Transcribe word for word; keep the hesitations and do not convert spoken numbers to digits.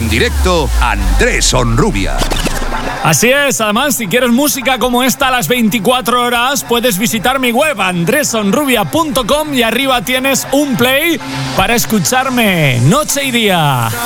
En directo, Andrés Onrubia. Así es, además, si quieres música como esta a las veinticuatro horas, puedes visitar mi web andres onrubia punto com y arriba tienes un play para escucharme noche y día.